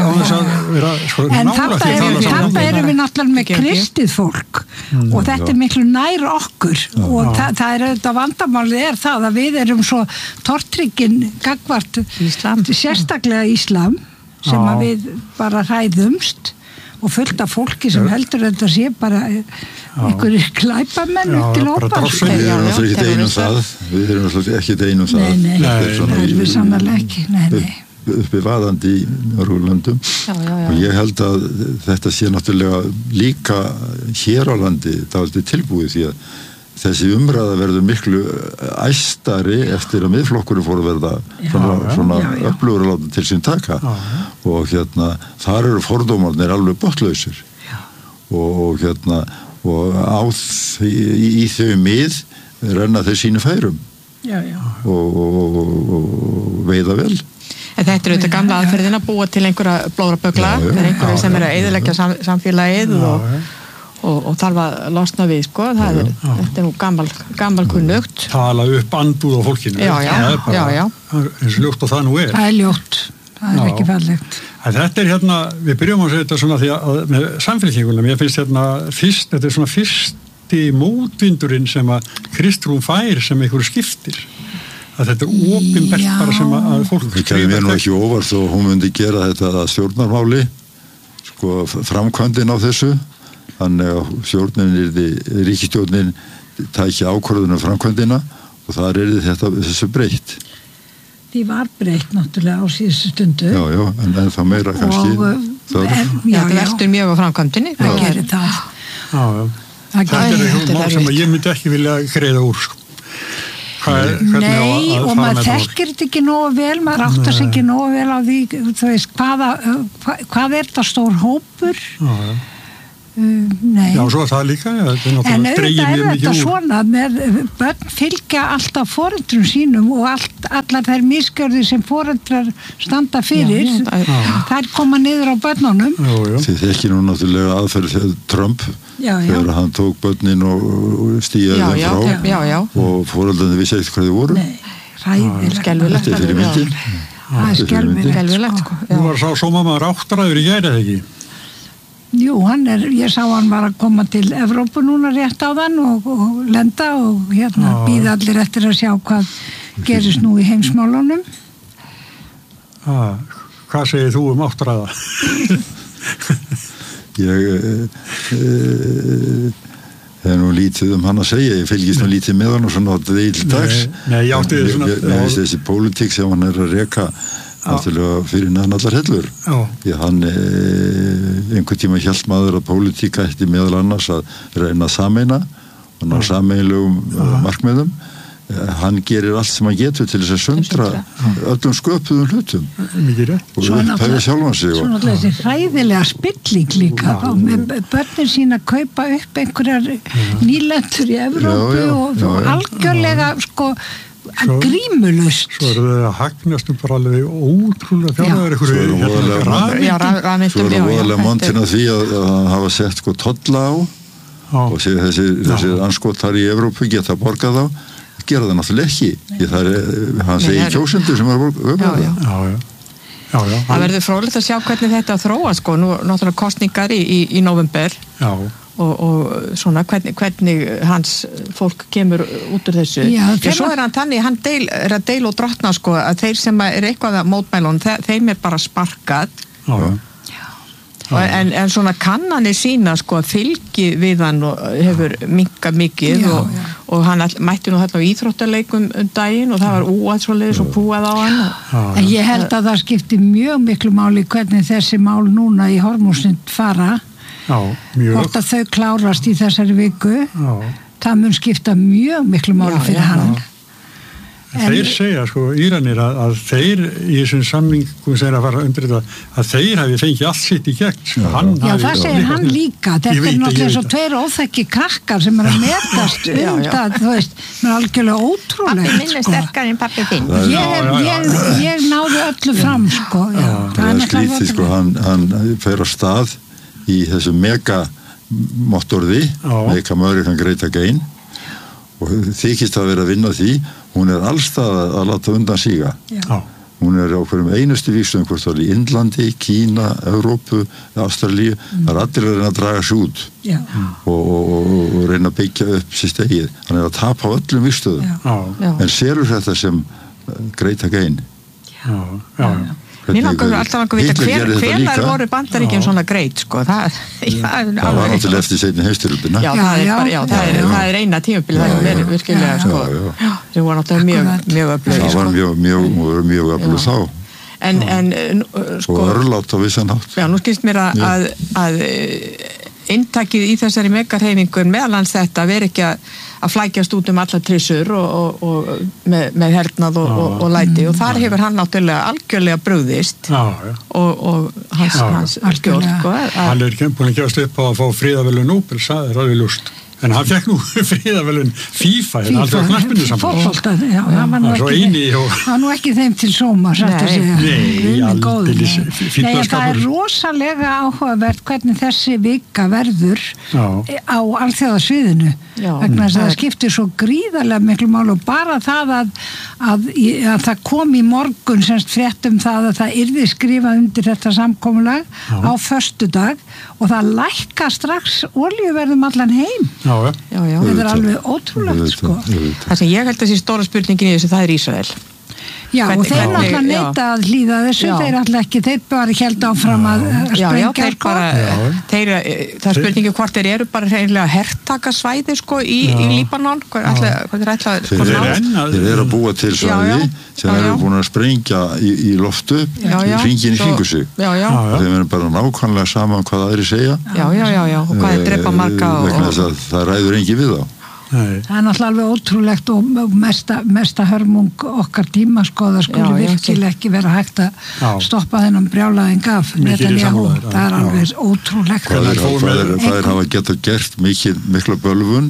en þarna erum við náttúrulega með kristið fólk og þetta er miklu nær okkur og það er auðvitað vandamálið það að við erum svo tortryggin gagvart sérstaklega Íslam sem að við bara hræðumst og fullt af fólki sem heldur þetta sé bara einhverjir glæpamenn til ópar. Við erum alltaf ekki einum það. Við erum alltaf ekki einum það. Nei, það er við sannarlega ekki. Nei. Uppi vaðandi í Norðurlöndum og ég held að þetta sé náttúrulega líka hér á landi dálítið tilbúið því að þessi umræða verður miklu æstari eftir að miðflokkurinn fór að verða svona öflugur að láta til sín taka og þar eru fordómarnir alveg botlausir og í þau mið renna þeir sínu færum og veiða vel. En þetta er auðvitað gamla aðferðin að búa til einhverja blórabögla, einhverju sem er að eyðileggja samfélagið og þarf að losna við sko, þetta er nú gammal kunnugt. Tala upp andúð á fólkinu. Já. Eins ljótt og það nú er. Það er ljótt, það er ekki fallegt. Þetta er við byrjum að segja þetta svona því að með samfélkingunum, ég finnst þetta er svona fyrsti mótvindurinn sem að Kristrún fær sem einhverju skiptir. Að þetta er opinbert bara sem að fólk... Það kemur mér nú ekki óvart þó hún myndi gera þetta að stjórnarmáli, sko framkvæmdin á þessu, þannig að ríkisstjórnin tæki ákvörðunum framkvæmdina og þar þessu breytt. Því var breytt náttúrulega á síðustu stundu. Já, en það meira kannski. Það veltur mjög á framkvæmdinni. Það gerir það. Þetta mál sem ég myndi ekki vilja greiða úr, sko. Nei, og maður þekkir þetta ekki nógu vel, maður áttar sig ekki nógu vel á því, þú veist, hvað þetta stór hópur? Nei. Já, svo það líka, en auðvitað þetta svona með börn fylgja alltaf foreldrum sínum og allar þær misgjörðir sem foreldrar standa fyrir, þær koma niður á börnunum. Þið þekkir nú náttúrulega aðferð Trump þegar hann tók börnin og stíjaði þeim frá og foreldrarnir vissi ekkert hvað þið voru. Nei, ræðilegt. Skelfilegt. Þetta er fyrir myndin. Það er skelfilegt. Þú var sá maður áttræður í gær eða ekki? Jú, ég sá hann var að koma til Evrópu núna rétt á þann og lenda og býða allir eftir að sjá hvað gerist nú í heimsmálunum. Hvað segir þú áttræða? Ég hef nú lítið hann að segja, ég fylgist nú lítið með hann og svona á dveil dags. Nei, ég átti þið svona. Ég veist þessi pólitík sem hann að reka náttúrulega fyrir neðan allar hellur. Því hann einhvern tíma hélt maður að pólitíka ætti meðal annars að reyna að sameina og ná sameiginlegum markmiðum. Hann gerir allt sem hann getur til þess að sundra öllum sköpuðum hlutum og upphæfa sjálfan sig. Svo náttúrulega þessi hræðilega spilling líka með börnin sín að kaupa upp einhverjar nýlendur í Evrópu og algjörlega grímulust. Svo eru þau að hagnast bara alveg ótrúlega fjárhæður Svo eru voðalega montin að því að hafa sett tolla á og þessi anskotar í Evrópu geta borgað á, gera það náttúrulega ekki. Hann segir kjósendur sem er að borga það. Það verður fróðlegt að sjá hvernig þetta þróa, nú náttúrulega kosningar í november. Og svona hvernig hans fólk kemur út úr þessu. Svo er hann þannig, hann er að deila og drottna að þeir sem er eitthvað að mótmælun, þeim er bara sparkað. En svona kannanir sína fylgi við hann og hefur minkað mikið og hann mætti nú þarna á íþróttaleikum daginn og það var úað svoleiðis og púað á hann. En ég held að það skipti mjög miklu máli hvernig þessi mál núna í Hormúsund fara. Hvort að þau klárast í þessari viku, það mun skipta mjög miklu máli fyrir hann. Þeir segja, Íranir, að þeir í þessum samningum sem að fara undir þetta, að þeir hafi fengið allt sitt í gegn. Já, það segir hann líka. Þetta er náttúrulega svo tveir óþekki krakkar sem er að metast það, þú veist, með algjörlega ótrúlegt. Pappi minn er sterkar en pappi þinn. Ég náði öllu fram, Það er skrítið, hann fer á stað í þessu megamottorði, Make Great Again, og þykist að vera að vinna því. Hún er allstað að láta undan síga. Hún er á hverjum einustu víksum, hvort það er í Indlandi, Kína, Evrópu, Ástralíu. Það er allir að reyna að draga sig út og reyna að byggja upp sér stegið. Hann er að tapa á öllum víkstöðum. En sérur þetta sem Great Again? Mér langar alltaf að vita hvenær voru Bandaríkin svona greit, það var náttúrulega eftir seinni heimsstyrjöldina. Það er eina tímabil, það er verið virkilega sem var náttúrulega mjög öflug. Það var mjög öflug þá og örlátt á vissan hátt. Já, nú skilst mér að inntakið í þessari megarhefingun meðalans þetta veri ekki að flækjast út allar trissur og með hernað og læti og þar hefur hann náttúrulega algjörlega brugðist og hans skjórt. Hann er búin að gefast upp á að fá friðarverðlaun Nóbels, það er alveg ljóst. En hann fekk nú friðarverðlaun FIFA, alltaf knaspinu saman. Það var nú ekki þeim til sóma, satt að segja. Nei, aldeilis fínn að skapur. Það er rosalega áhugavert hvernig þessi vika verður á alþjóðasviðinu. Vegna þess að það skiptir svo gríðarlega miklu mál og bara það að það kom í morgun semst frétt það að það yrði skrifað undir þetta samkomulag á föstudag og það lækka strax olíuverðum allan heim. Þetta er alveg ótrúlegt. Það sem ég held að sé stóra spurningin í þessu, það er Ísrael. Já, og þeir náttúrulega neita að hlýða þessu, þeir náttúrulega ekki, þeir bara held áfram að sprengja það spurningi hvort þeir eru bara reynilega hertakasvæði sko í Líbanon, hvað er ætlað Þeir eru að búa til svæði sem eru búin að sprengja í loftu hringin í kringu sig og þeim er bara nákvæmlega saman hvað aðri segja og hvað er drepa marga vegna þess að það ræður engi við þá Það er náttúrulega alveg ótrúlegt og mesta hörmung okkar tíma sko, það skulle virkilega ekki vera hægt að stoppa þennan brjálæðing af Netanyahu, það er alveg ótrúlegt Hvað er hafa geta gert mikla bölvun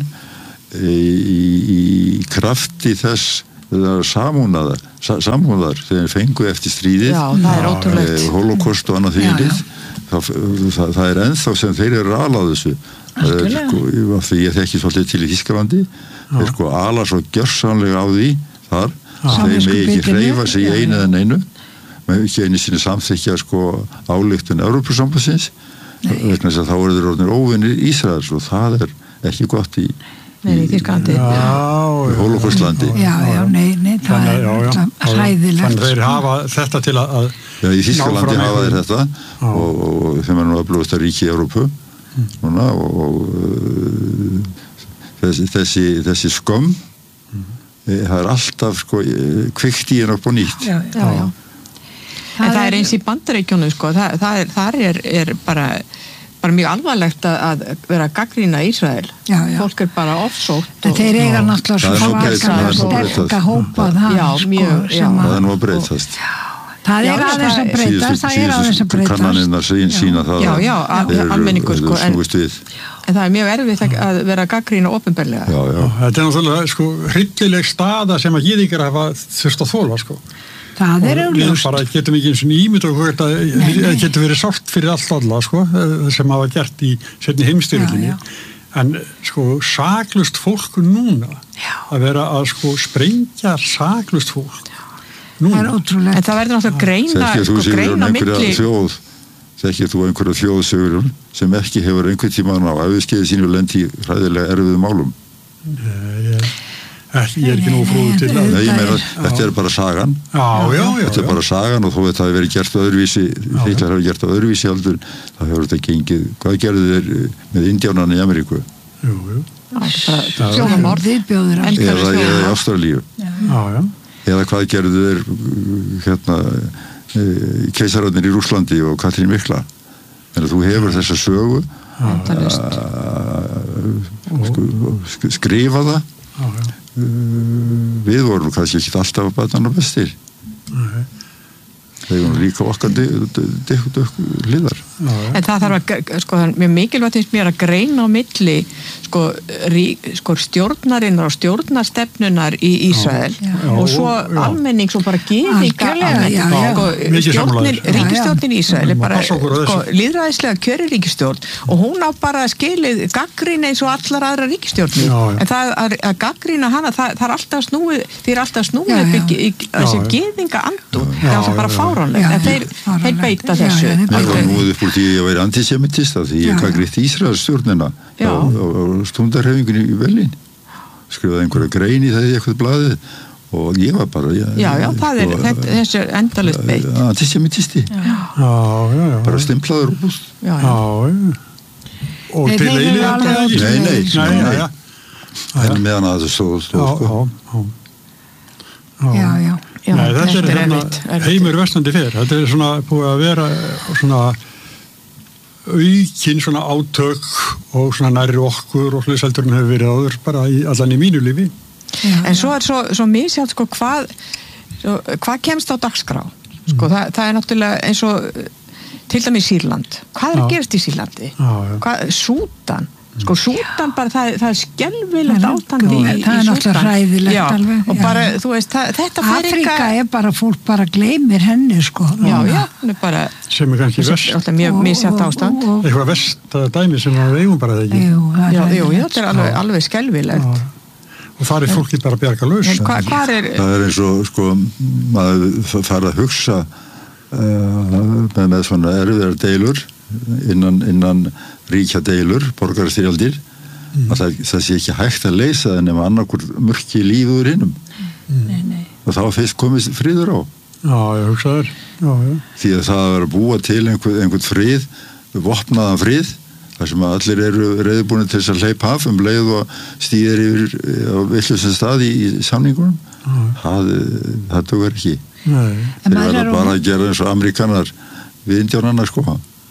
í krafti þess samhúðar þegar fengu eftir stríðið holocaust og annað þvílið það er ennþá sem þeir eru alað þessu því ég þekki svolítið til í Þýskalandi þeir sko ala svo gjörsamlega á því þar þeir með ekki hreyfa sig í einu eða neinu með ekki einu sinni samþykja sko ályktun Evrópusambandsins vegna þess að þá eru þeir orðnir óvinir Ísraels og það er ekki gott í Þýskalandi Holocaustlandi nei, það er hræðilegt Þannig þeir hafa þetta til að í Þýskalandi hafa þeir þetta og þeim er nú öflugasta ríki í Evrópu núna og þessi skömm það er alltaf sko kvikt í henn upp og nýtt en það er eins í Bandaríkjunum sko þar er bara mjög alvarlegt að vera að gagnrýna Ísrael fólk er bara ofsótt en þeir eiga náttúrulega sterka hópa það er nú að breytast Það er aðeins að breytast kannanirnar sína það almenningur sko en það er mjög erfitt að vera að gagnrýna opinberlega Þetta er náttúrulega sko hryllileg staða sem að gyðingar hafa þurft að þola sko Það er auðvitað bara getum ekki eins og ímynd og þetta getur verið sárt fyrir alla sko sem hafa gert í seinni heimsstyrjöldinni en sko saklaust fólk núna að vera að sko sprengja saklaust fólk Það er ótrúlega. En það verður náttúrulega að greina milli. Þekkir þú einhverja þjóð Sigurjón sem ekki hefur einhvern tímann á æviskeiði sínu lendi hræðilega erfiðum málum? Ég er ekki nógu fróður til það. Nei, ég meina, þetta er bara sagan. Þetta er bara sagan og þó þetta hafi verið gert öðruvísi, Hitler hafi gert öðruvísi heldur, það hefur þetta gengið. Hvað gerðu þeir með indjánana í Ameríku? Viðbjóður. Eða í Ástralíu. Eða hvað gerðu þeir keisararnir í Rússlandi og Katrín Mikla en þú hefur þessa sögu skrifa það við vorum kannski ekki alltaf að batna bestir þegar hún líka okkar hliðar en það þarf að sko það er mjög mikilvægt finnst mér að greina á milli sko stjórnarinnar og stjórnarstefnunar í Ísrael og svo almenning svo bara gyðinga ríkisstjórnin í Ísrael er bara sko lýðræðislega kjöri ríkisstjórn og hún á bara skilið gagnrýna eins og allar aðra ríkisstjórnir en það að gagnrýna hana það er alltaf snúið þessi gyðinga andu það er alltaf bara fáránlegt en þeir beita þessu það var núið upp úr því að vera antisemitist af því ég gagnrýnt Ísraels stjórnina og stundarhefingunni í Berlín skrifaði einhverja grein í það í eitthvað blaðið og ég var bara það er þessi endalaust beitt antisemitisti bara stimplaður og búst og til nei en meðan að þessu stóð þetta er heimur versnandi fer þetta er svona búið að vera svona aukin svona átök og svona nærri okkur og hluselturinn hefur verið áður bara allan í mínu lífi en svo er svo misjátt sko hvað kemst á dagskrá sko það er náttúrulega eins og til dæmis Sýrland hvað er að gerast í Sýrlandi Súdan sko Súdan bara það er skelfilegt ástandi í það er náttúrulega hræðilegt alveg og bara þú veist þetta Afrika er bara fólk bara gleymir henni sko hún er bara sem er kannski verst mjög misjátt ástand eitthvað verst dæmi sem við eigum bara þetta er alveg skelfilegt og það er fólkið bara að bjarga laus það er eins og sko maður fara að hugsa með svona erfiðar deilur innan ríkja deilur, borgarastyrjaldir að það sé ekki hægt að leysa það nema annarkur mörki lífur hinnum og þá fyrst komið friður á. Já, ég hugsaður. Því að það að vera að búa til einhvern frið, vopnaðan frið, þar sem allir eru reiðbúinir til þess að hleypa af leið og stíðir yfir á villusum stað í samningunum. Það dugar ekki. Þeir verða bara að gera eins og Ameríkanar við Indíánarna, sko.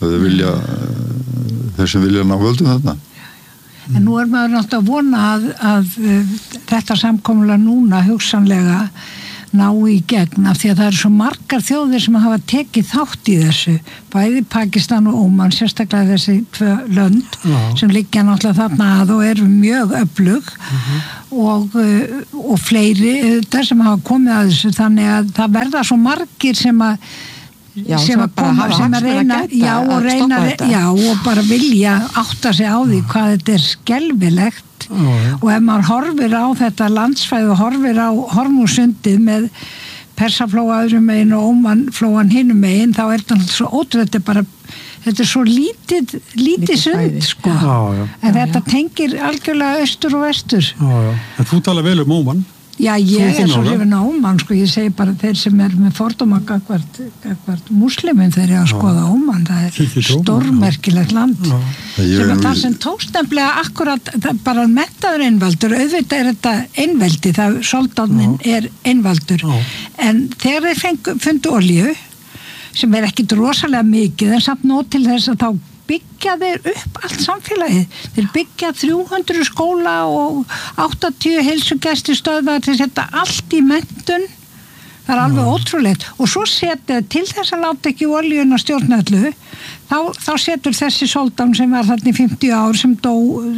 Þeir sem vilja ná völdum þarna. En nú maður náttúrulega að vona að þetta samkomulag núna hugsanlega ná í gegn af því að það eru svo margar þjóðir sem hafa tekið þátt í þessu, bæði Pakistan og Óman, sérstaklega þessi 2 lönd sem liggja náttúrulega þarna að og eru mjög öflug og fleiri þar sem hafa komið að þessu, þannig að það verða svo margir sem að reyna og bara vilja átta sig á því hvað þetta er skelfilegt og ef maður horfir á þetta landsfæð og horfir á Hormúsundið með Persaflóa öðrum megin og Ómanflóan hinum megin, þá er þetta svo ótrúlega, þetta er svo lítið sund, sko. En þetta tengir algjörlega austur og vestur. En þú tala vel um Óman. Já, ég er svo hrifin á Óman, sko, ég segi bara þeir sem er með fordóma gagvart múslimum þeir eru að skoða Óman, það er stórmerkilegt land sem að það sem tókst nefnilega akkurat, bara mentaður einvaldur, auðvitað er þetta einveldi, það soldánin er einvaldur, en þegar þeir fundu olíu sem er ekkit rosalega mikið en samt nóg til þess að þá byggja þeir upp allt samfélagið. Þeir byggja 300 skóla og 80 heilsugæslustöðvar til að setja allt í menntun. Það er alveg ótrúlegt. Og svo setja til þess að láta ekki olíuna stjórna allu, þá setur þessi soldán sem var þarna í 50 ár sem dó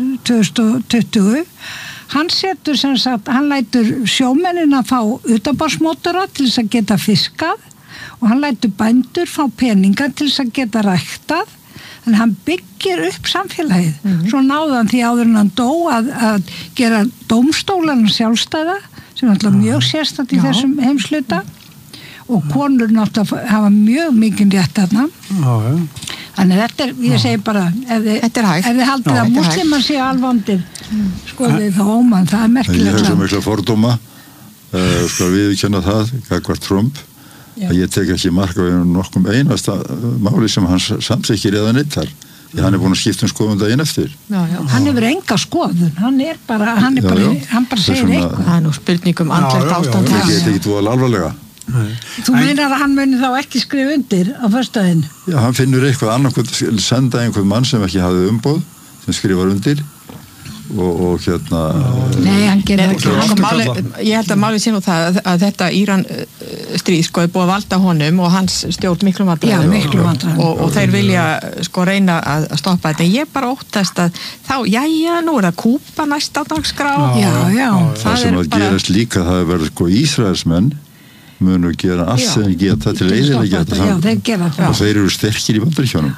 2020, hann setur sem sagt, hann lætur sjómennina fá utanborðsmótora til þess að geta fiskað og hann lætur bændur fá peninga til þess að geta ræktað. Þannig hann byggir upp samfélagið. Svo náðan því áður en hann dó að gera dómstólarna sjálfstæða, sem er alltaf mjög sérstætt í þessum heimsluta og konur náttúrulega hafa mjög mikið rétt þarna. Þannig þetta er, ég segi bara, ef þið haldið að múslimar séu alvandir, skoðið þá Óman, það er merkilegt. Ég hef svo mikla fordóma, skal viðurkenna það, gagvart Trump, að ég tek ekki marka við nokkum einasta máli sem hann samþykkir eða neittar. Hann er búin að skipta skoðun daginn eftir. Hann hefur enga skoðun, hann bara segir eitthvað. Það er nú spurningum andlegt ástand. Það get ekki dvoðal alvarlega. Þú meinar að hann muni þá ekki skrifa undir á föstudaginn? Já, hann finnur eitthvað annarkvæmt, senda einhvern mann sem ekki hafði umboð, sem skrifar undir og hérna Nei, hann gerir ég held að málið sé nú það að þetta Íran stríð sko er búið að valda honum og hans stjórn miklu vandræðum og þeir vilja sko reyna að stoppa þetta. Ég bara óttast að þá, nú er það Kúba næst á dagskrá. Það sem að gerast líka, það verður sko Ísraelsmenn munu gera allt sem þeir geta til eyðileggja þetta og þeir eru sterkir í Bandaríkjunum.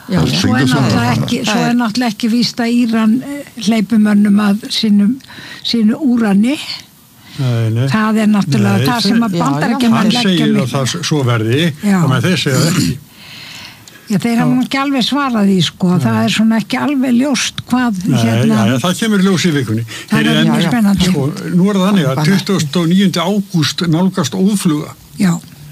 Svo er náttúrulega ekki víst að Íran hleypumönnum að sínu úrani. Það er náttúrulega það sem að Bandaríkjamenn leggja hann segir að það svo verði og með þeir segja það ekki. Já, þeir hafa ekki alveg svarað í sko, það er svona ekki alveg ljóst hvað það kemur ljós í vikunni. Það er mjög spennandi. Sko, nú er það þannig að 29. ágúst nálgast óðfluga. Já.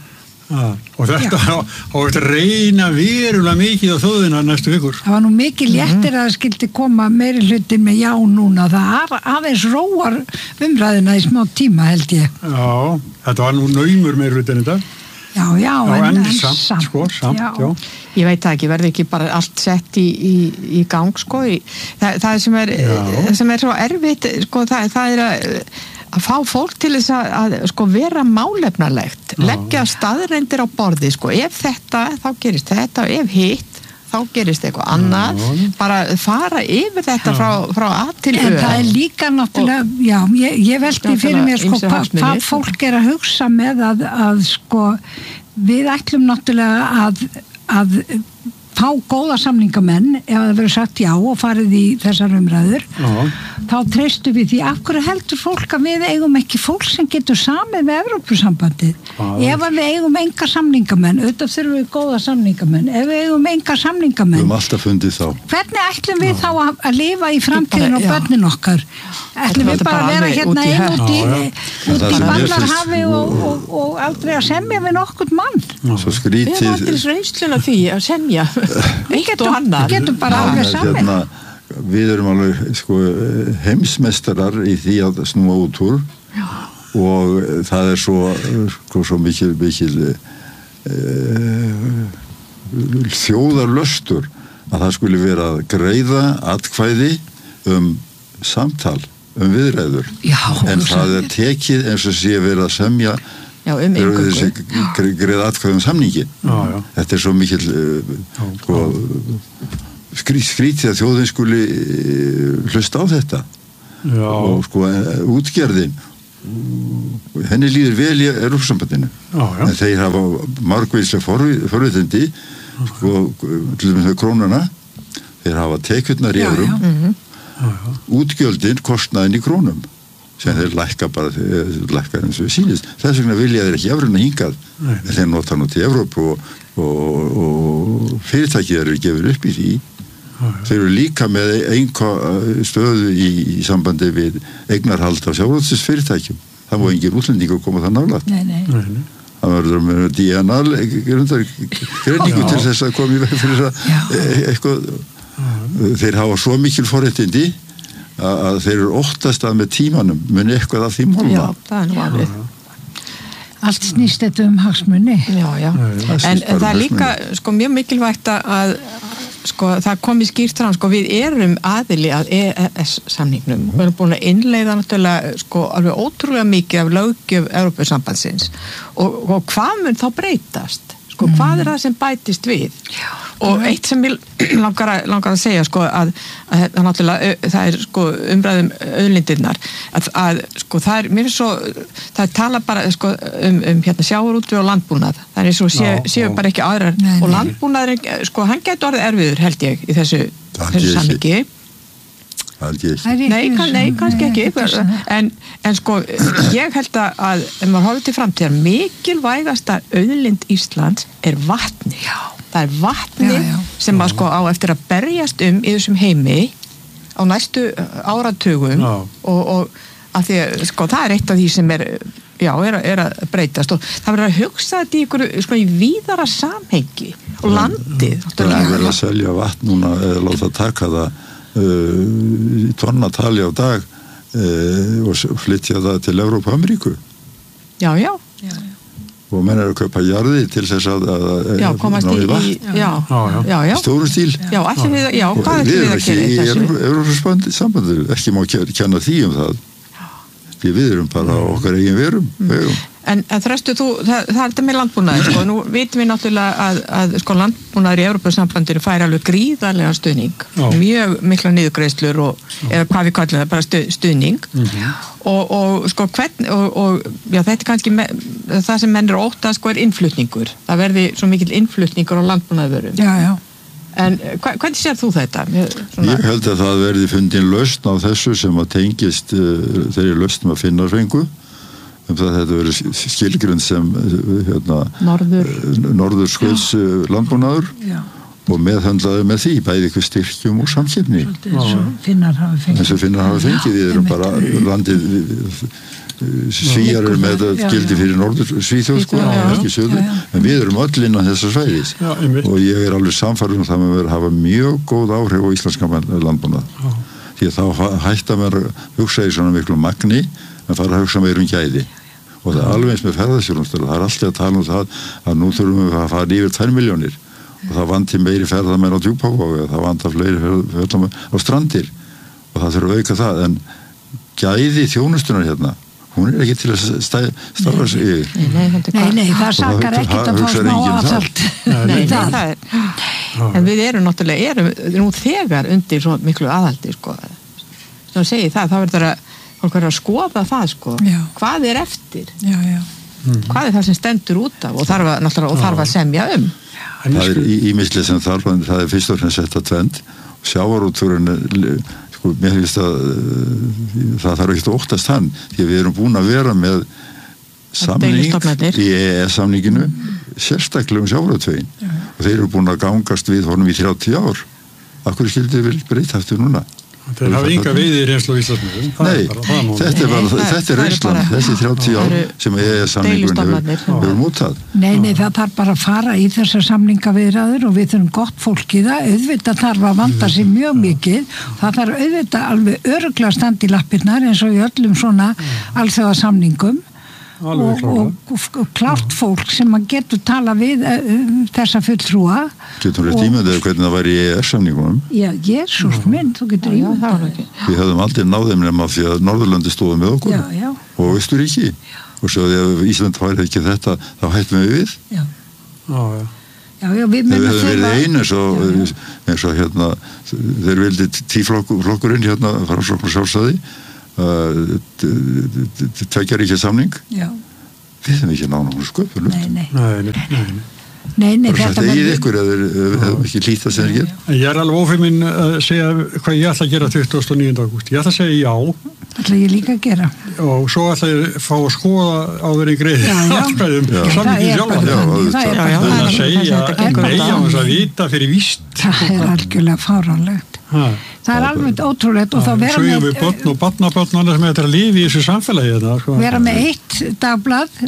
Og þetta á að reyna verulega mikið á þjóðina næstu vikur. Það var nú mikið léttir að það skildi koma meiri hluti með já núna. Það aðeins róar umræðina í smá tíma held ég. Já, þetta var nú naumur meiri hluti en þetta. Já, en samt. Ég veit það ekki, verði ekki bara allt sett í gang sko. Það sem er svo erfitt sko, það er að fá fólk til þess að sko vera málefnalegt, leggja staðreyndir á borði sko, ef þetta þá gerist þetta, ef hitt þá gerist eitthvað annað, bara fara yfir þetta frá A til Ö. En það er líka náttúrulega, ég veldi fyrir mér sko hvað fólk er að hugsa með að sko við ætlum náttúrulega að fá góða samningamenn ef það verður sagt já og farið í þessar umræður þá treystum við því af hverju heldur fólk að við eigum ekki fólk sem getur samið með Evrópusambandið ef við eigum enga samningamenn auðvitað þurfum við góða samningamenn ef við eigum enga samningamenn við höfum alltaf fundið þá hvernig ætlum við þá að lifa í framtíðin og börnin okkar ætlum við bara að vera hérna einn út í Ballarhafi og aldrei að semja við nokkurn mann svo skrítið við erum aldrei reynslun af því að semja eitt og annar getum bara alveg saman við erum alveg heimsmeistarar í því að snúa út úr og það svo mikil þjóðarlöstur að það skuli vera að greiða atkvæði samtal viðræður en það tekið eins og sé verið að semja greiða atkvæði samningi þetta svo mikil skrítið að þjóðin skuli hlusta á þetta og útgerðin henni líður vel í Evrópusambandinu en þeir hafa margvíslega forvitindi til dæmis með krónuna þeir hafa tekjurnar í eurum útgjöldin kostnaðin í krónum sem þeir lækka eins og sýnist þess vegna vilja þeir ekki evruna hingað en þeir nota nú til Evrópu og fyrirtækið eru gefur upp í því þeir eru líka með stöðu í sambandi við eignarhald af sjávarútvegsfyrirtækjum það má engin útlendingur koma það nálægt það verður með DNA greiningu til þess að koma í veg fyrir eitthvað þeir hafa svo mikil forréttindi að þeir eru óttast að með tímanum muni eitthvað af því málma það er nú alveg allt snýst þetta hagsmuni en það er líka mjög mikilvægt að það komið skýrt fram við erum aðili að EES-samningnum við erum búin að innleiða náttúrulega alveg ótrúlega mikið af löggjöf Evrópusambandsins og hvað mun þá breytast hvað er það sem bætist við og eitt sem ég langar að segja að náttúrulega það er umræðum auðlindirnar að það er mér svo það tala bara hérna sjávarútveg og landbúnað það er svo séu bara ekki aðrar og landbúnaður hann getur orðið erfiður held ég í þessu samhengi Nei, kannski ekki en ég held að ef maður horfir til framtíðar mikilvægasta auðlind Íslands er vatni það er vatni sem að á eftir að berjast í þessum heimi á næstu áratugum og að því það er eitt af því sem er að breytast og það verður að hugsa þetta í víðara samhengi og landið það er verið að selja vatn núna eða láta taka það tonnatali á dag og flytja það til Evrópu og Ameríku og menn að kaupa jarði til þess að komast í stóru stíl við erum ekki í Evrópusambandinu ekki má kenna því það því við erum bara okkar eigin verum En þröstu það er þetta með landbúnaði nú vitum við náttúrulega að landbúnaður í Evrópusambandinu fær alveg gríðarlega stuðning mjög mikla niðurgreiðslur eða hvað við kallum það bara stuðning og þetta er kannski það sem menn eru óttast er innflutningur það verði svo mikil innflutningur á landbúnaðarvörum En hvernig sér þú þetta? Ég held að það verði fundin lausn á þessu sem að tengist þeirri lausnum að finna fengu það þetta verið skilgrund sem norðurskauts landbúnaður og meðhandlaði með því bæði ykkur styrkjum og samkeppni eins og Finnar hafa fengið við erum bara landið Svíjar er með þetta gildi fyrir norður Svíþjóð ekki söður en við erum öll innan þessar svæðis og ég er alveg samfærður það með að hafa mjög góð áhrif á íslenska landbúnað því að þá hætta mér að hugsa í svona miklu magni en fara að hugsa meir gæði og það er alveg eins með ferðarþjónustu það er alltaf að tala það að nú þurfum við að fara yfir 2 milljónir og það vanti meiri ferðamenn á Djúpavogi það vantar fleiri ferðamenn á Strandir og það þurfum að auka það en gæði þjónustunar hérna hún er ekki til að starfa sig Nei, það sakar ekkert að fá smá aðhald en við erum náttúrulega nú þegar undir svo miklu aðhaldi þá segi það verður að skoða það hvað er eftir hvað er það sem stendur út af og þarf að semja Það ímislegt sem þarf, það fyrst og fremst þetta tvend. Sjávarútvegurinn, sko, mér finnst að það þarf ekki að óttast hann, því að við erum búin að vera með samning í EES-samninginu, sérstaklega sjávarútveginn. Og þeir eru búin að gangast við honum í 30 ár. Af hverju skildið vil breyta eftir núna? Þeir hafa ynga veiði í reynslu á Íslandinu. Nei, þetta er reynslan, þessi 30 ár sem EES-samningun hefur mútað. Nei, það þarf bara að fara í þessar samningaviðræður og við þurfum gott fólk í það, auðvitað þarf að vanda sig mjög mikið, það þarf auðvitað alveg örugglega standi í lappirnar eins og í öllum svona alþjóða samningum og klárt fólk sem að getur tala við þessa fulltrúa. Getur rétt ímyndið hvernig það var í EES-samningunum? Já, Jesús minn, þú getur ímyndið. Við höfum aldrei náð þeim nema því að Norðurlandi stóðu með okkur og Austurríki og svo ef Ísland færi ekki þetta þá hættum við. Já, við höfum verið einu eins og hérna þeir vildi tíflokkurinn hérna Framsókn sjálfstæði tveggjaríkja samning við höfum ekki nána hún sköpun Nei, þetta er ykkur eða ekki hlýtt að segja Ég er alveg ófeiminn að segja hvað ég ætla að gera 29. ágúst ég ætla að segja já ætla ég líka að gera og svo ætla ég að fá að skoða áður í greið samningin sjálf það að segja nei á þess að vita fyrir víst það er algjörlega fáránlegt það er alveg ótrúlegt og þá vera með börn og barnabörn sem þetta er að lifa í þessu samfélagi vera með eitt dagblað